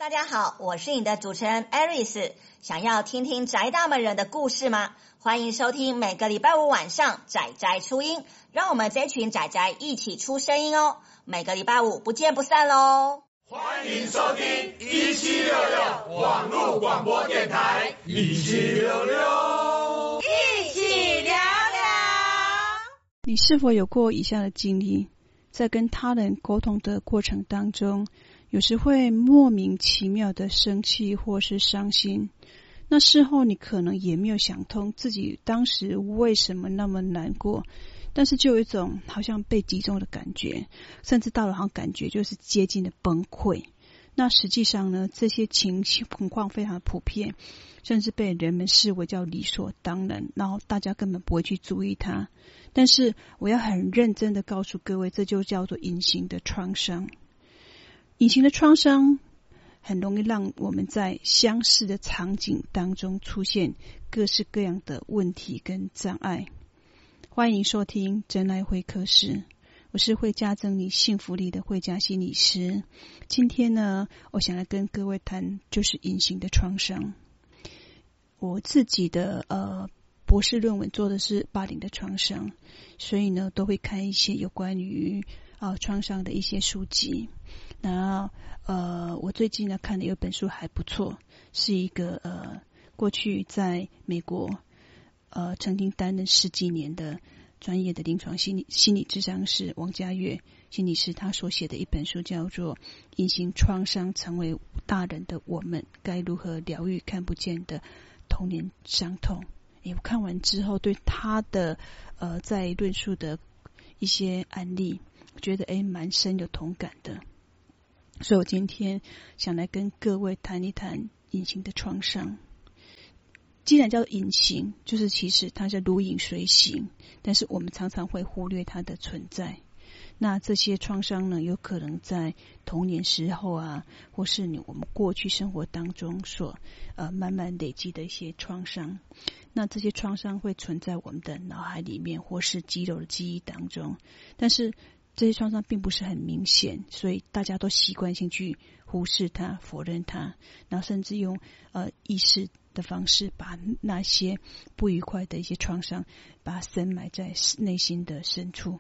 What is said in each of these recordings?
大家好，我是你的主持人 Aris。想要听听宅大们人的故事吗？欢迎收听每个礼拜五晚上宅宅初音，让我们这群宅宅一起出声音哦。每个礼拜五不见不散喽！ 欢迎收听1766网络广播电台1766， 一起聊聊。 你是否有过以下的经历？在跟他人沟通的过程当中，有时会莫名其妙的生气或是伤心，那事后你可能也没有想通自己当时为什么那么难过，但是就有一种好像被击中的感觉，甚至到了好像感觉就是接近的崩溃。那实际上呢，这些情况非常的普遍，甚至被人们视为叫理所当然，然后大家根本不会去注意它。但是我要很认真的告诉各位，这就叫做隐形的创伤。隐形的创伤很容易让我们在相似的场景当中出现各式各样的问题跟障碍。欢迎收听真爱会客室，我是会加增你幸福力的慧家心理师。今天呢，我想来跟各位谈就是隐形的创伤。我自己的博士论文做的是霸凌的创伤，所以呢都会看一些有关于创伤的一些书籍。然后我最近呢看了有本书还不错，是一个过去在美国曾经担任10几年的专业的临床心理咨商师王家月心理师，他所写的一本书叫做《隐形创伤成为大人的我们该如何疗愈看不见的童年伤痛》。我看完之后对他的在论述的一些案例，我觉得蛮深有同感的。所以我今天想来跟各位谈一谈隐形的创伤。既然叫隐形，就是其实它是如影随形，但是我们常常会忽略它的存在。那这些创伤呢，有可能在童年时候或是我们过去生活当中所慢慢累积的一些创伤。那这些创伤会存在我们的脑海里面或是肌肉的记忆当中，但是这些创伤并不是很明显，所以大家都习惯性去忽视它、否认它，然后甚至用意识的方式把那些不愉快的一些创伤把它深埋在内心的深处。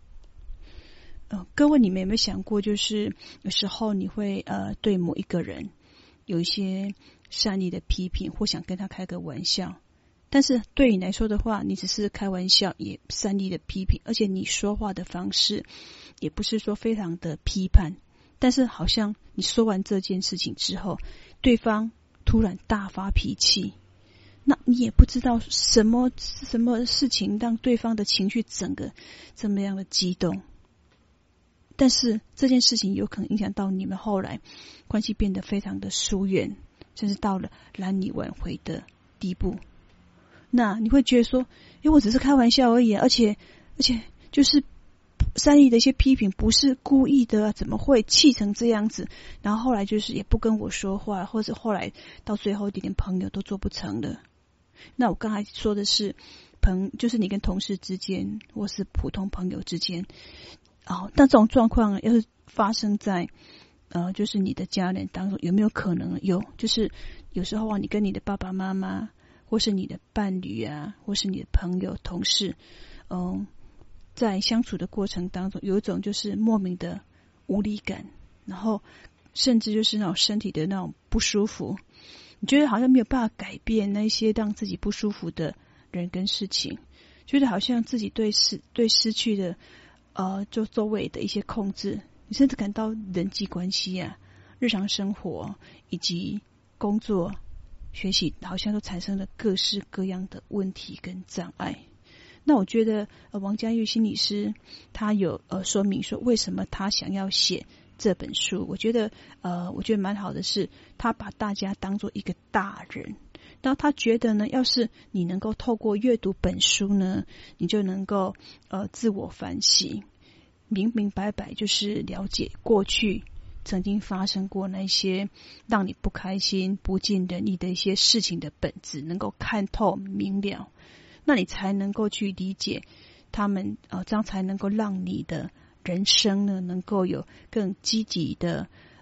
各位你们有没有想过，就是有时候你会对某一个人有一些善意的批评，或想跟他开个玩笑，但是对你来说的话，你只是开玩笑也善意的批评，而且你说话的方式也不是说非常的批判，但是好像你说完这件事情之后，对方突然大发脾气，那你也不知道什么事情让对方的情绪整个这么样的激动，但是这件事情有可能影响到你们后来关系变得非常的疏远，甚至到了难以挽回的地步。那你会觉得说我只是开玩笑而已，而且就是善意的一些批评不是故意的怎么会气成这样子，然后后来就是也不跟我说话，或者后来到最后连朋友都做不成了。那我刚才说的是就是你跟同事之间或是普通朋友之间，但这种状况要是发生在就是你的家人当中，有没有可能有？就是有时候你跟你的爸爸妈妈或是你的伴侣或是你的朋友同事在相处的过程当中有一种就是莫名的无力感，然后甚至就是那种身体的那种不舒服，你觉得好像没有办法改变那些让自己不舒服的人跟事情，觉得好像自己对失去的就周围的一些控制，你甚至感到人际关系日常生活以及工作学习好像都产生了各式各样的问题跟障碍。那我觉得王家玉心理师他有说明说为什么他想要写这本书。我觉得蛮好的是他把大家当作一个大人，然后他觉得呢，要是你能够透过阅读本书呢，你就能够自我反省，明明白白就是了解过去曾经发生过那些让你不开心不尽人意的一些事情的本质，能够看透明了，那你才能够去理解他们这样才能够让你的人生呢能够有更积极的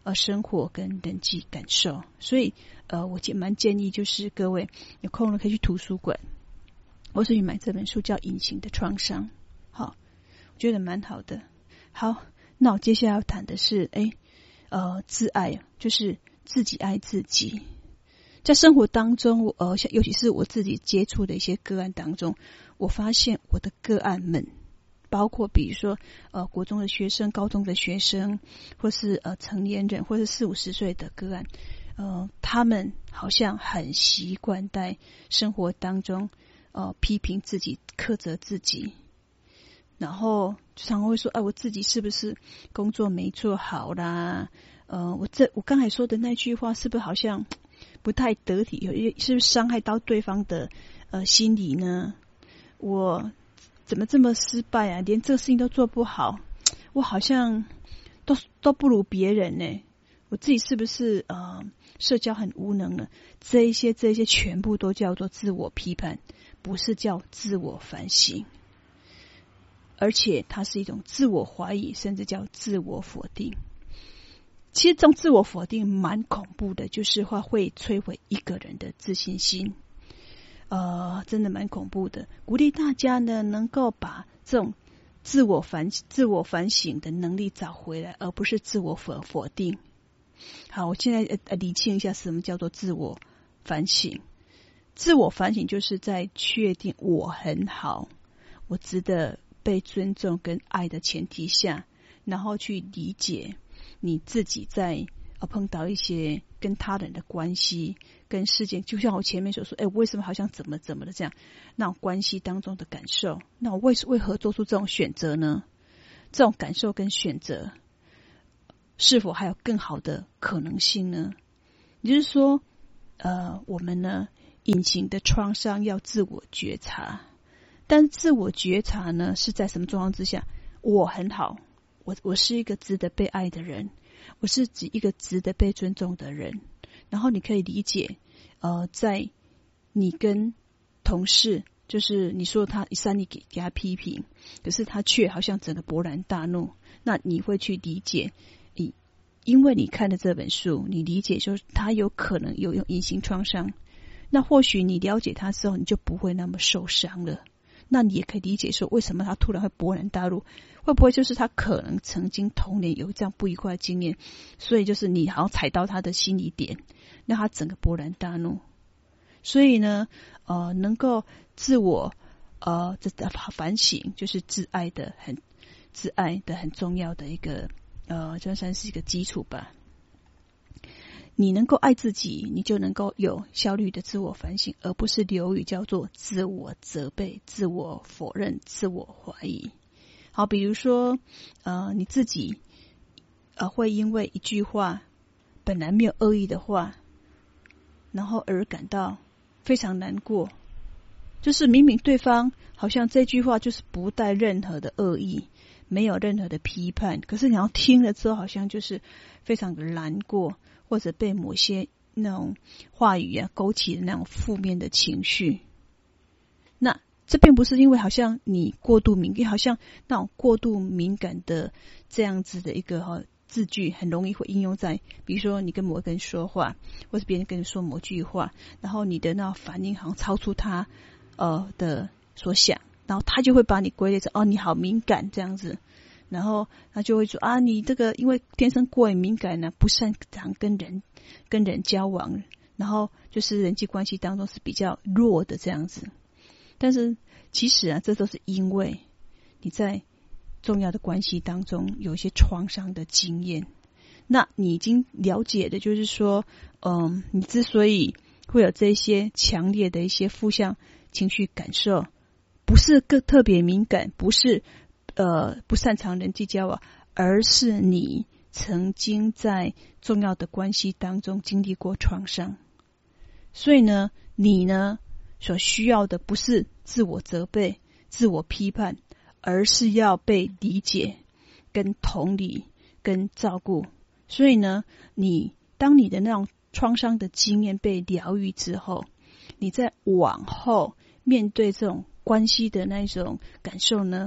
生活跟人际感受。所以我蛮建议就是各位有空了可以去图书馆，或是去买这本书叫《隐形的创伤》。好，我觉得蛮好的。好，那我接下来要谈的是自爱，就是自己爱自己。在生活当中尤其是我自己接触的一些个案当中，我发现我的个案们，包括比如说国中的学生、高中的学生，或是成年人，或是40-50岁的个案，他们好像很习惯在生活当中批评自己、苛责自己，然后常会说我自己是不是工作没做好啦，我刚才说的那句话是不是好像不太得体，是不是伤害到对方的心理呢？我怎么这么失败啊，连这个事情都做不好，我好像都不如别人呢，我自己是不是社交很无能呢？这一些全部都叫做自我批判，不是叫自我反省，而且它是一种自我怀疑，甚至叫自我否定。其实这种自我否定蛮恐怖的，就是会摧毁一个人的自信心，真的蛮恐怖的。鼓励大家呢能够把这种自我反省的能力找回来，而不是自我否定。好，我现在理清一下什么叫做自我反省。自我反省就是在确定我很好，我值得被尊重跟爱的前提下，然后去理解你自己在碰到一些跟他人的关系跟事件，就像我前面所说，为什么好像怎么的这样，那种关系当中的感受，那我为何做出这种选择呢？这种感受跟选择是否还有更好的可能性呢？也就是说我们呢隐形的创伤要自我觉察，但自我觉察呢是在什么状况之下？我很好，我是一个值得被爱的人，我是指一个值得被尊重的人。然后你可以理解在你跟同事，就是你说他善意给他批评，可是他却好像整个勃然大怒，那你会去理解，因为你看了这本书，你理解说他有可能有隐形创伤，那或许你了解他之后，你就不会那么受伤了。那你也可以理解说为什么他突然会勃然大怒，会不会就是他可能曾经童年有这样不愉快的经验，所以就是你好像踩到他的心理点，让他整个勃然大怒。所以呢能够自我反省，就是自爱的很重要的一个就算是一个基础吧。你能够爱自己，你就能够有效率的自我反省，而不是流于叫做自我责备、自我否认、自我怀疑。好，比如说你自己会因为一句话本来没有恶意的话，然后而感到非常难过，就是明明对方好像这句话就是不带任何的恶意，没有任何的批判，可是你要听了之后好像就是非常的难过，或者被某些那种话语勾起的那种负面的情绪。那这并不是因为好像你过度敏感，好像那种过度敏感的这样子的一个字句很容易会应用在比如说你跟某个人说话，或是别人跟你说某句话，然后你的那种反应好像超出他的所想，然后他就会把你归类成你好敏感这样子，然后他就会说你这个因为天生过于敏感呢，不擅长跟人交往，然后就是人际关系当中是比较弱的这样子。但是其实这都是因为你在重要的关系当中有一些创伤的经验。那你已经了解的就是说你之所以会有这些强烈的一些负向情绪感受，不是特别敏感，不是不擅长人际交往，而是你曾经在重要的关系当中经历过创伤。所以呢你呢所需要的不是自我责备、自我批判，而是要被理解、跟同理、跟照顾。所以呢当你的那种创伤的经验被疗愈之后，你在往后面对这种关系的那种感受呢，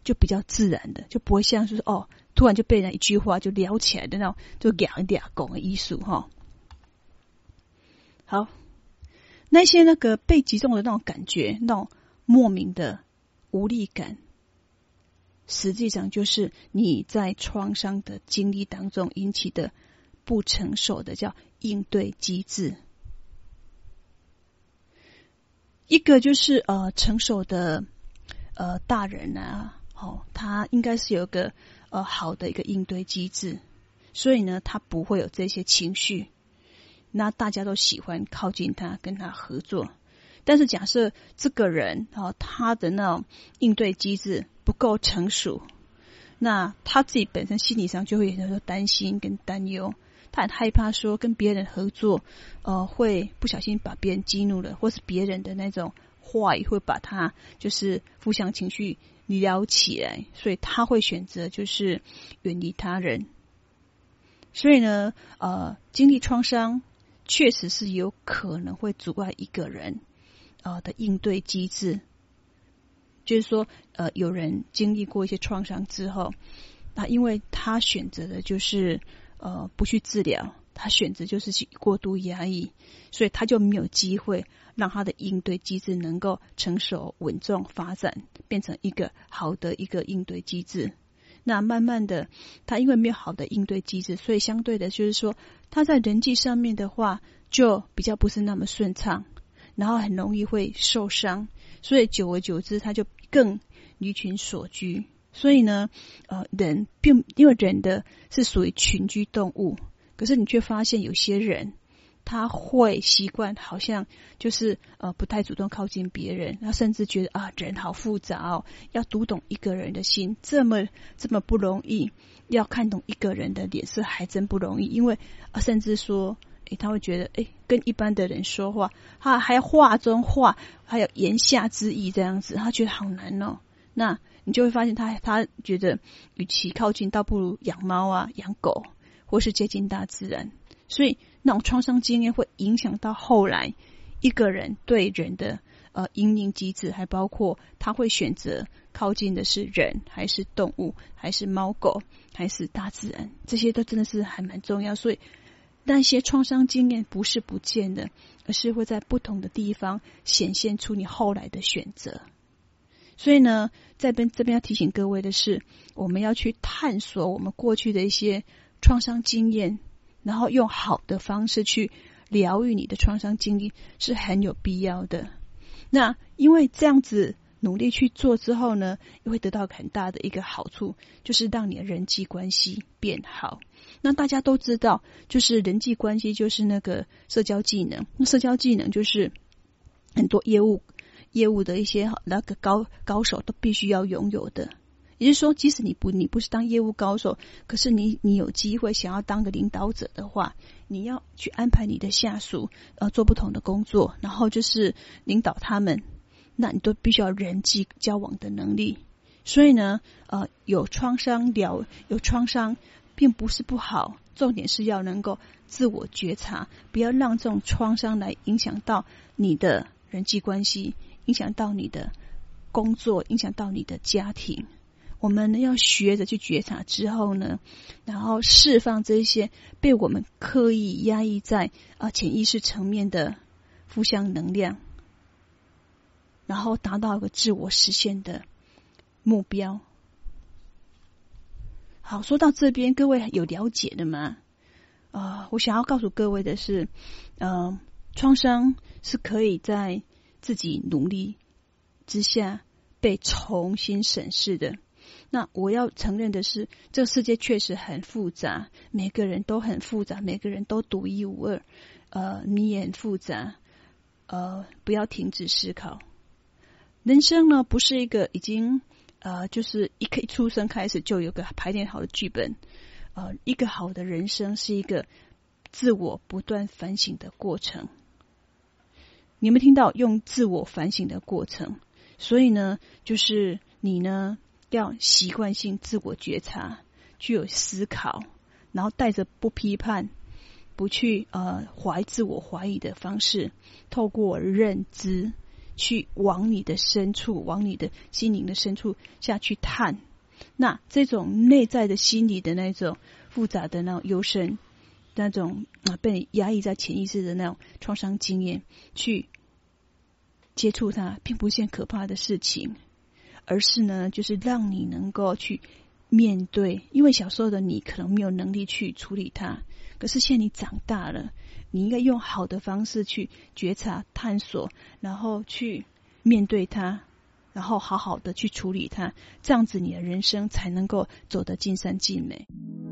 就比较自然的，就不会像是突然就被人一句话就聊起来的那种，就俩讲的艺术哈。好，那些那个被击中的那种感觉，那种莫名的无力感，实际上就是你在创伤的经历当中引起的不成熟的叫应对机制。一个就是成熟的大人啊，他应该是有个好的一个应对机制，所以呢他不会有这些情绪，那大家都喜欢靠近他跟他合作。但是假设这个人他的那种应对机制不够成熟，那他自己本身心理上就会有很多担心跟担忧，他很害怕说跟别人合作会不小心把别人激怒了，或是别人的那种话语会把他就是负向情绪撩起来，所以他会选择就是远离他人。所以呢经历创伤确实是有可能会阻碍一个人的应对机制。就是说有人经历过一些创伤之后，那因为他选择的就是不去治疗，他选择就是去过度压抑，所以他就没有机会让他的应对机制能够成熟稳重发展，变成一个好的一个应对机制。那慢慢的他因为没有好的应对机制，所以相对的就是说他在人际上面的话就比较不是那么顺畅，然后很容易会受伤，所以久而久之他就更离群索居。所以呢人因为人的是属于群居动物，可是你却发现有些人他会习惯好像就是不太主动靠近别人，他甚至觉得人好复杂要读懂一个人的心这么不容易，要看懂一个人的脸色还真不容易。因为甚至说他会觉得跟一般的人说话他还要话中话，还有言下之意这样子，他觉得好难那你就会发现他觉得与其靠近倒不如养猫养狗或是接近大自然。所以那种创伤经验会影响到后来一个人对人的因应机制，还包括他会选择靠近的是人还是动物还是猫狗还是大自然，这些都真的是还蛮重要。所以那些创伤经验不是不见的，而是会在不同的地方显现出你后来的选择。所以呢这边要提醒各位的是，我们要去探索我们过去的一些创伤经验，然后用好的方式去疗愈你的创伤经历是很有必要的。那因为这样子努力去做之后呢，又会得到很大的一个好处，就是让你的人际关系变好。那大家都知道就是人际关系就是那个社交技能，那社交技能就是很多业务的一些那个高手都必须要拥有的。也就是说即使你不是当业务高手，可是你有机会想要当个领导者的话，你要去安排你的下属做不同的工作，然后就是领导他们，那你都必须要人际交往的能力。所以呢有创伤并不是不好，重点是要能够自我觉察，不要让这种创伤来影响到你的人际关系，影响到你的工作，影响到你的家庭。我们呢要学着去觉察之后呢，然后释放这些被我们刻意压抑在潜意识层面的负向能量，然后达到一个自我实现的目标。好，说到这边各位有了解的吗？我想要告诉各位的是创伤是可以在自己努力之下被重新审视的。那我要承认的是，这个世界确实很复杂，每个人都很复杂，每个人都独一无二，你也很复杂，不要停止思考。人生呢不是一个已经就是一出生开始就有个排练好的剧本，一个好的人生是一个自我不断反省的过程。你有没有听到用自我反省的过程？所以呢就是你呢要习惯性自我觉察，具有思考，然后带着不批判不去自我怀疑的方式，透过认知去往你的深处，往你的心灵的深处下去探。那这种内在的心理的那种复杂的那种幽深，那种被压抑在潜意识的那种创伤经验，去接触它，并不是件可怕的事情，而是呢，就是让你能够去面对。因为小时候的你可能没有能力去处理它，可是现在你长大了，你应该用好的方式去觉察、探索，然后去面对它，然后好好的去处理它，这样子你的人生才能够走得尽善尽美。